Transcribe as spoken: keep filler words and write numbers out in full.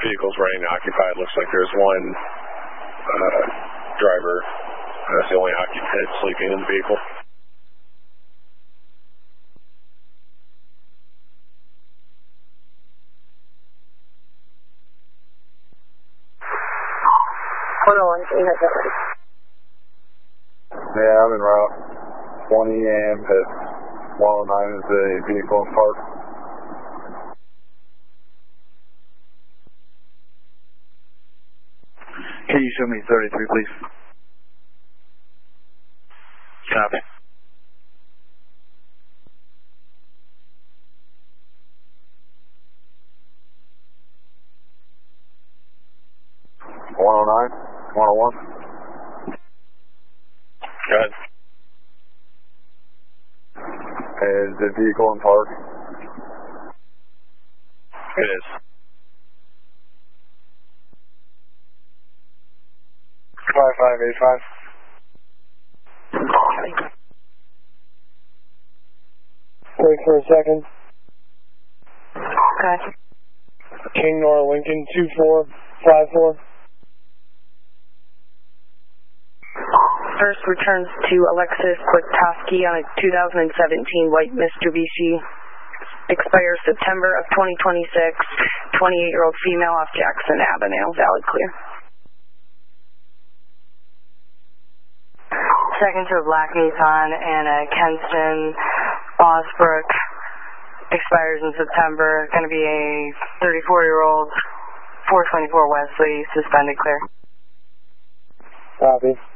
vehicle's running occupied. Looks like there's one uh, driver. That's the only occupant sleeping in the vehicle. one oh one, can you have that ready? Yeah, I'm in route twenty and at one oh nine is the vehicle in park. Can you show me thirty-three, please? Copy. one oh nine, one oh one. Go ahead. Is the vehicle in park? It is. five five eight five. Wait for a second. Okay. King Nora Lincoln two four five four. First returns to Alexis Kwiatkowski on a two thousand seventeen white Mitsubishi. Expires September of twenty twenty-six. twenty-eight-year-old female off Jackson Avenue. Valid clear. Second to a black Nissan and a Kenston Osbrook. Expires in September. Going to be a thirty-four-year-old four twenty-four Wesley. Suspended clear. Copy.